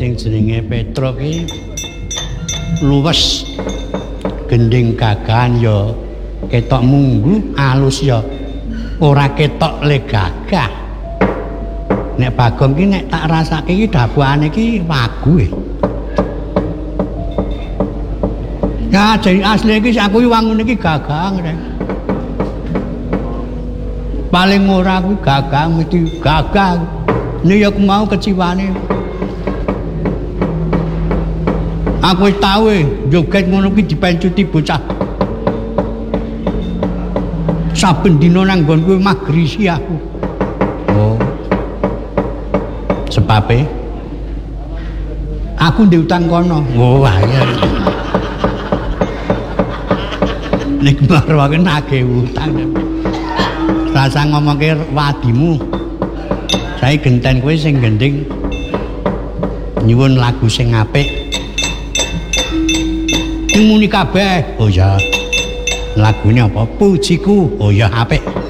sing jenenge Petruk iki luwes gending gagahan ya ketok munggu alus ya ora ketok le gagah. Nek Bagong ki nek tak rasake iki dabuane iki wagu. Ya jadi asli iki aku wangun iki gagah rek. Paling ora kuwi gagah mesti gagah. Ini ya aku mau keciwane. Aku wis tau joget ngono kuwi dipencuti bocah. Saben dina nang nggonku magrisi aku. Oh. Sebabe aku ndek utang kono. Oh, iya. Nek marwake nagih utang. Rasa ngomongke wadimu. Saya genten kowe sing gending nyuwun lagu sing apik. Muni kabeh. Oh ya. Lagune apa? Pujiku. Oh ya apik.